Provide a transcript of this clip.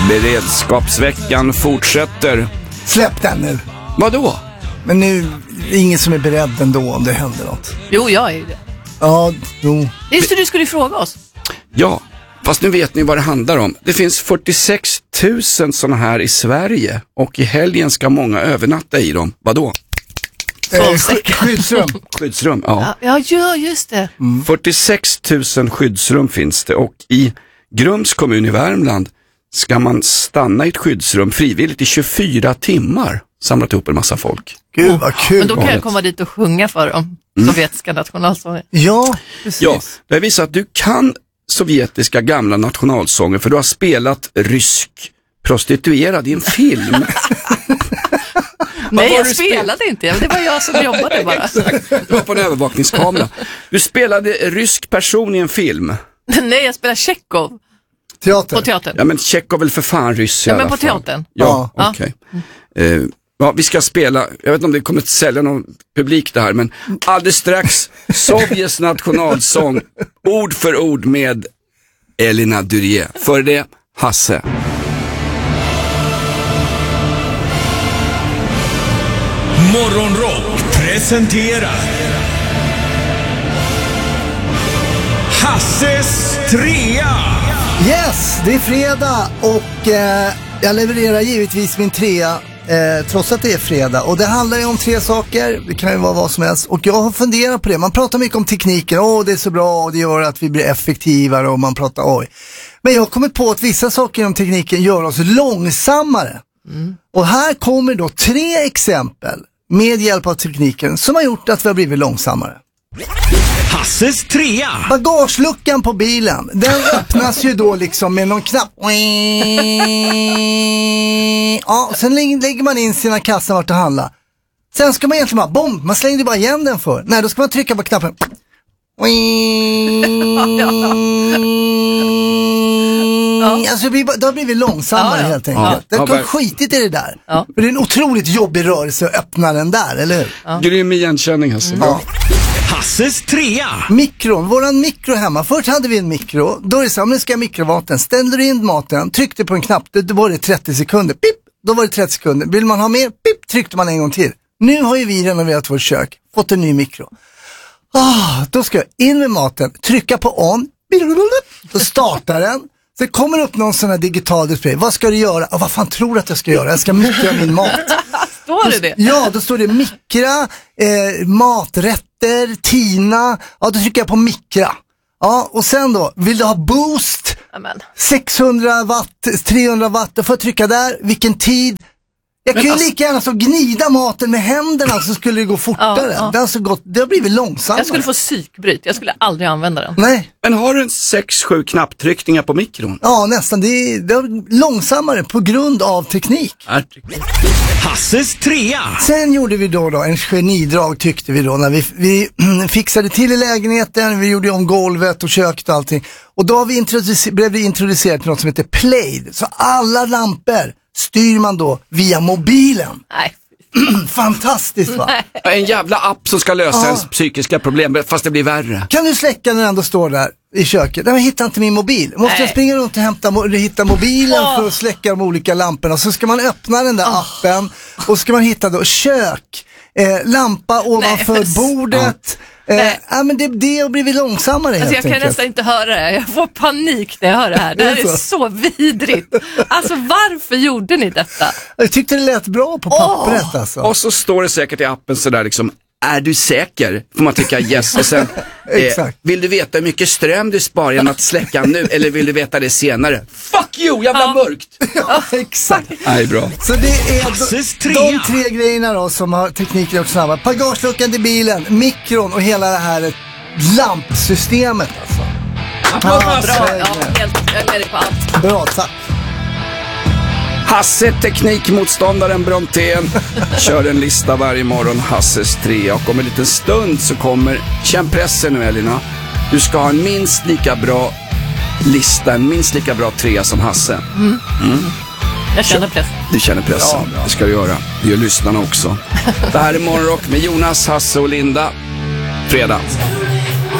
Beredskapsveckan fortsätter. Släpp den nu. Vadå? Men nu är ingen som är beredd ändå om det händer något. Jo, jag är det. Ja, jo. Just det, du skulle fråga oss. Ja, fast nu vet ni vad det handlar om. Det finns 46 000 sådana här i Sverige och i helgen ska många övernatta i dem. Vadå? Skyddsrum. Skyddsrum, ja. Ja, just det. 46 000 skyddsrum finns det och i Grums kommun i Värmland ska man stanna i ett skyddsrum frivilligt i 24 timmar. Samlat ihop en massa folk. Gud, vad kul. Men då kan jag komma dit och sjunga för dem. Sovjetiska nationalsånger. Ja, precis. Ja, det har visat att du kan sovjetiska gamla nationalsånger för du har spelat rysk prostituerad i en film. Nej, jag spelade inte. Det var jag som jobbade bara. Exakt. Du var på en övervakningskamera. Du spelade rysk person i en film. Nej, jag spelade Tjechov. Teater. På teatern. Ja, men Tjechov väl för fan ryss i alla men på fall. teatern. Ja, Ja. okej. Ja, vi ska spela, jag vet inte om det kommer att sälja någon publik det här, men alldeles strax Sovjets nationalsång, ord för ord med Elina Durier. För det, Hasse. Morgonrock presenterar Hasses trea. Yes, det är fredag och jag levererar givetvis min trea trots att det är fredag. Och det handlar ju om 3 saker, det kan ju vara vad som helst. Och jag har funderat på det, man pratar mycket om tekniken, det är så bra och det gör att vi blir effektivare och man pratar Men jag har kommit på att vissa saker om tekniken gör oss långsammare. Och här kommer då 3 exempel med hjälp av tekniken som har gjort att vi har blivit långsammare. Hasses trea. Bagageluckan på bilen, den öppnas ju då liksom med någon knapp. Ja, sen lägger man in sina kassar vart att handla. Sen ska man egentligen bara, man slängde bara igen den för. Nej, då ska man trycka på knappen. Alltså det har blivit långsammare helt enkelt. Det har skitit i det där. För det är en otroligt jobbig rörelse att öppna den där, eller hur? Grym igenkänning, Hasse. Ja. Hasses trea. Mikron, våran mikro hemma. Först hade vi en mikro. Då är det så här, nu ska jag mikrovatten. Ställde du in maten, tryckte på en knapp, då var det 30 sekunder. Pip, då var det 30 sekunder. Vill man ha mer, pip, tryckte man en gång till. Nu har ju vi renoverat vårt kök, fått en ny mikro. Då ska jag in med maten, trycka på on, då startar den. Så kommer upp någon sån här digital display. Vad ska du göra? Vad fan tror du att jag ska göra? Jag ska mikra min mat. Står det? Ja, då står det mikra, maträtter, tina. Ja, då trycker jag på mikra. Ja, och sen då, vill du ha boost? Amen. 600 watt, 300 watt. Då får jag trycka där. Vilken tid? Jag kan ju lika gärna så gnida maten med händerna så skulle det gå fortare. Ja. Det har så gått, det har blivit långsammare. Jag skulle få psykbryt. Jag skulle aldrig använda den. Nej. Men har du en 6-7 knapptryckningar på mikron? Ja, nästan. Det är långsammare på grund av teknik. Hasses trea. Sen gjorde vi då en genidrag tyckte vi då när vi fixade till i lägenheten, vi gjorde om golvet och köket och allting. Och då har blev vi introducerade till något som heter Plaid. Så alla lampor styr man då via mobilen. Nej. Fantastiskt, va? En jävla app som ska lösa ens psykiska problem, fast det blir värre. Kan du släcka när den ändå står där i köket? Nej, jag hittar inte min mobil. Måste jag springa runt och hitta mobilen för att släcka de olika lamporna. Så ska man öppna den där appen och så ska man hitta då kök, lampa ovanför bordet. Men det har blivit långsammare helt jag kan enkelt. nästan inte höra det. Jag får panik när jag hör det här. Det här är så vidrigt. Alltså varför gjorde ni detta? Jag tyckte det lät bra på pappret alltså. Och så står det säkert i appen sådär liksom, är du säker? Får man tycka yes. Och sen, vill du veta hur mycket ström du sparar genom att släcka nu? Eller vill du veta det senare? Fuck you, jävla mörkt! Ja, exakt. Nej, bra. Så det är de 3 grejerna då som har tekniken gjort snabbare. Bagageluckan till bilen, mikron och hela det här lampsystemet alltså. Bra, jag är med dig på allt. Bra, tack. Hasse, teknikmotståndaren Brontén, kör en lista varje morgon, Hasses trea. Och om en liten stund så kommer, känn pressen nu Elina, du ska ha en minst lika bra lista, en minst lika bra trea som Hasse. Jag känner pressen. Du känner pressen, det ska du göra. Det gör lyssnarna också. Det här är Morgonrock med Jonas, Hasse och Linda. Fredag.